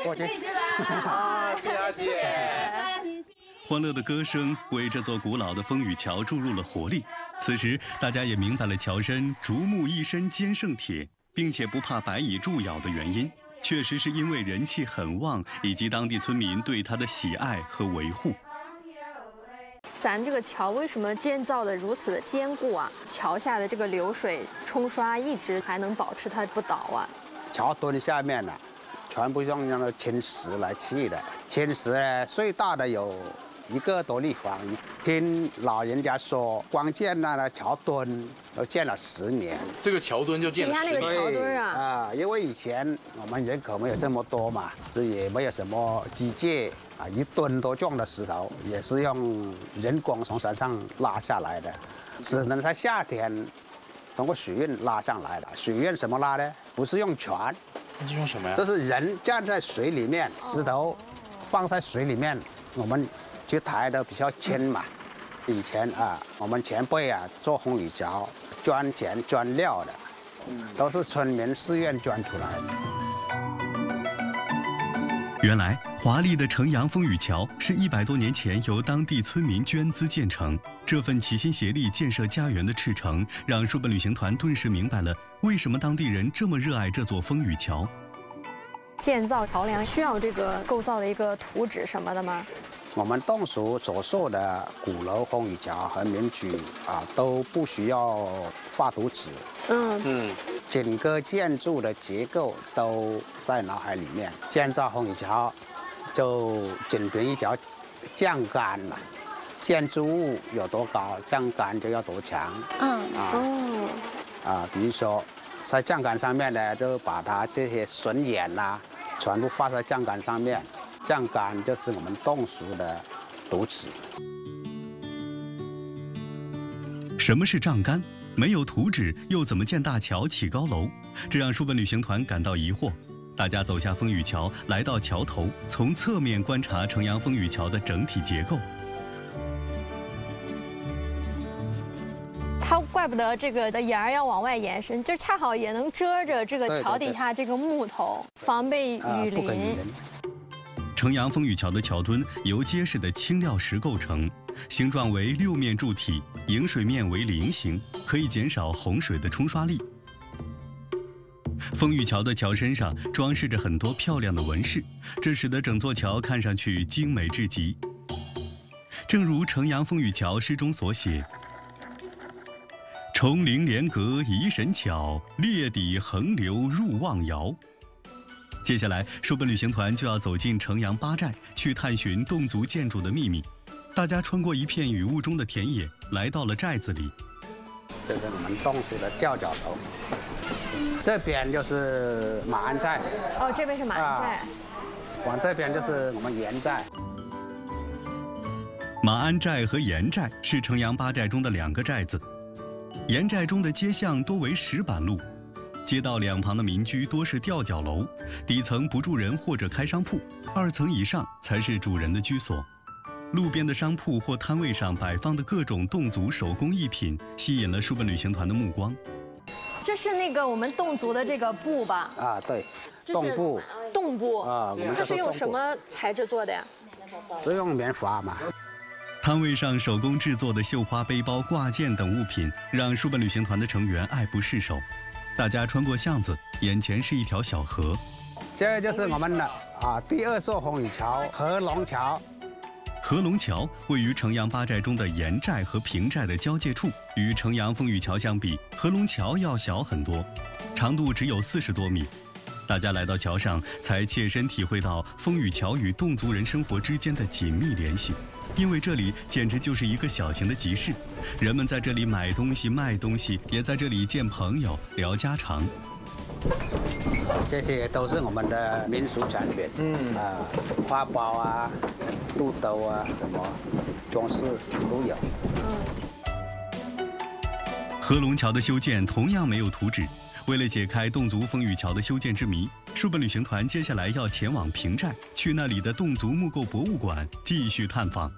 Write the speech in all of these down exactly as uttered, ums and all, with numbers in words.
过去。 啊，谢谢。 欢乐的歌声为这座古老的风雨桥注入了活力。此时，大家也明白了桥身竹木一身坚胜铁，并且不怕白蚁蛀咬的原因，确实是因为人气很旺，以及当地村民对它的喜爱和维护。 咱这个桥为什么建造的如此的坚固啊？桥下的这个流水冲刷一直还能保持它不倒啊？ 桥墩下面呢，全部用那个青石来砌的，青石呢最大的有一个多立方。听老人家说，光建那个桥墩都建了十年。 这个桥墩就建了十年。 底下那个桥墩啊， 啊，因为以前我们人口没有这么多嘛，这也没有什么机械啊，一吨多重的石头也是用人工从山上拉下来的，只能在夏天通过水运拉上来的。水运什么拉呢？不是用船， 那是用什么呀？ 这是人站在水里面，石头放在水里面，我们就抬得比较轻嘛。以前啊，我们前辈啊做风雨桥，捐钱捐料的，都是村民自愿捐出来的。 原来，华丽的城阳风雨桥是一百多年前由当地村民捐资建成。这份齐心协力建设家园的赤诚，让书本旅行团顿时明白了为什么当地人这么热爱这座风雨桥。 建造桥梁需要这个构造的一个图纸什么的吗？ 我们侗族所受的鼓楼风雨桥和民居啊，都不需要画图纸。 嗯嗯， 整个建筑的结构都在脑海里面。建造风雨桥，就仅凭一条降杆嘛。建筑物有多高，降杆就要多强。 嗯啊哦啊，比如说在降杆上面呢，就把它这些笋眼呐、全部画在降杆上面。降杆就是我们侗族的图纸。 什么是丈杆？没有图纸，又怎么建大桥、起高楼？这让书本旅行团感到疑惑。大家走下风雨桥，来到桥头，从侧面观察城阳风雨桥的整体结构。 它怪不得这个的沿儿要往外延伸，就恰好也能遮着这个桥底下这个木头，防备雨啊，不可以淋。 淋。 城阳风雨桥的桥墩由结实的轻料石构成，形状为六面柱体，迎水面为菱形，可以减少洪水的冲刷力。风雨桥的桥身上装饰着很多漂亮的纹饰，这使得整座桥看上去精美至极。正如城阳风雨桥诗中所写：“重陵连阁移神巧，裂底横流入望窑。”接下来，书本旅行团就要走进城阳八寨，去探寻侗族建筑的秘密。大家穿过一片雨雾中的田野，来到了寨子里。 这是我们侗族的吊脚楼，这边就是马鞍寨， 哦，这边是马鞍寨。 啊往这边就是我们盐寨。 马鞍寨和盐寨是城阳八寨中的两个寨子。盐寨中的街巷多为石板路，街道两旁的民居多是吊脚楼，底层不住人或者开商铺，二层以上才是主人的居所。路边的商铺或摊位上摆放的各种侗族手工艺品，吸引了书本旅行团的目光。 这是那个我们侗族的这个布吧？ 啊，对， 这是侗布侗布啊，我们这是用什叫做侗布？ 么材质做的呀？ 是用棉花嘛。 摊位上手工制作的绣花背包、挂件等物品，让书本旅行团的成员爱不释手。大家穿过巷子，眼前是一条小河。 这就是我们的啊第二座风雨桥——合龙桥。 合龙桥位于城阳八寨中的盐寨和平寨的交界处，与城阳风雨桥相比，合龙桥要小很多，长度只有四十多米。大家来到桥上，才切身体会到风雨桥与侗族人生活之间的紧密联系。因为这里简直就是一个小型的集市，人们在这里买东西、卖东西，也在这里见朋友、聊家常。 这些都是我们的民俗产品，嗯啊，花包啊、肚兜啊，什么装饰都有。 合龙桥的修建同样没有图纸。为了解开侗族风雨桥的修建之谜，书本旅行团接下来要前往平寨，去那里的侗族木构博物馆继续探访。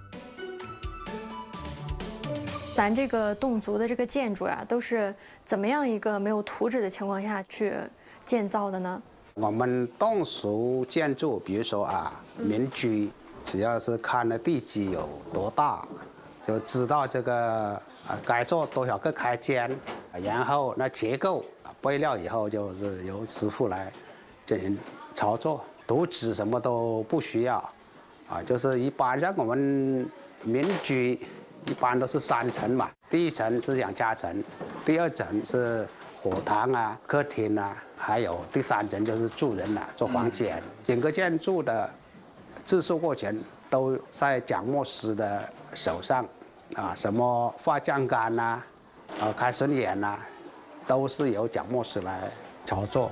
咱这个侗族的这个建筑呀，都是怎么样一个没有图纸的情况下去建造的呢？ 我们侗族建筑，比如说啊，民居，只要是看的地基有多大，就知道这个啊该做多少个开间，然后那结构备料以后就是由师傅来进行操作，图纸什么都不需要，啊，就是一般像我们民居一般都是三层嘛，第一层是养家层，第二层是火堂啊、客厅啊，还有第三层就是住人啊、做房间。整个建筑的制作过程都在蒋墨师的手上，啊，什么画降杆呐、啊、开榫眼呐，都是由蒋墨师来操作。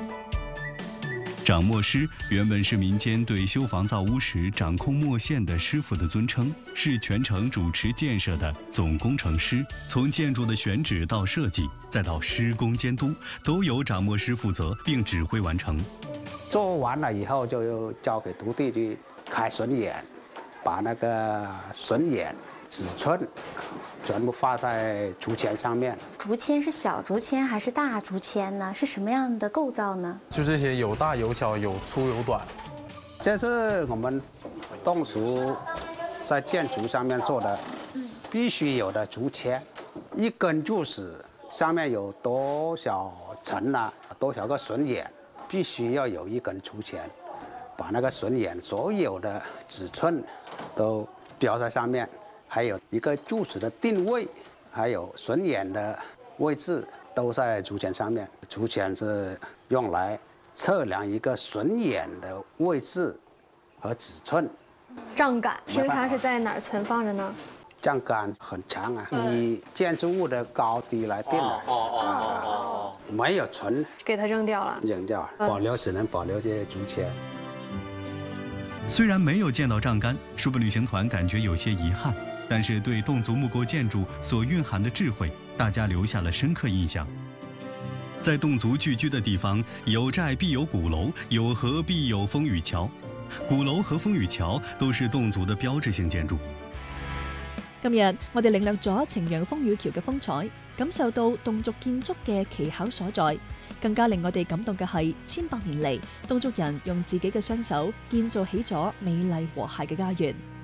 掌墨师原本是民间对修房造屋时掌控墨线的师傅的尊称，是全程主持建设的总工程师。从建筑的选址到设计，再到施工监督，都由掌墨师负责并指挥完成。 做完了以后，就交给徒弟去开榫眼，把那个榫眼、尺寸全部画在竹签上面。 竹签是小竹签还是大竹签呢？是什么样的构造呢？ 就这些有大有小，有粗有短。 这是我们侗族在建筑上面做的必须有的竹签，一根柱子上面有多少层啊，多少个榫眼，必须要有一根竹签，把那个榫眼所有的尺寸都标在上面，还有一个柱子的定位，还有榫眼的位置都在竹签上面。竹签是用来测量一个榫眼的位置和尺寸。 杖杆平常是在哪儿存放着呢？ 杖杆很长啊，以建筑物的高低来定的。哦哦哦哦，没有存， 给它扔掉了。 扔掉，保留只能保留这些竹签。 虽然没有见到杖杆，书本旅行团感觉有些遗憾，但是对侗族木构建筑所蕴含的智慧，大家留下了深刻印象。在侗族聚居的地方，有寨必有鼓楼，有河必有風雨橋。鼓樓和風雨橋都是侗族的標誌性建築。 今日我哋領略咗呈陽風雨橋嘅風采，感受到侗族建築嘅奇巧所在。更加令我哋感動嘅係，千百年嚟侗族人用自己嘅雙手建造起咗美麗和諧嘅家園。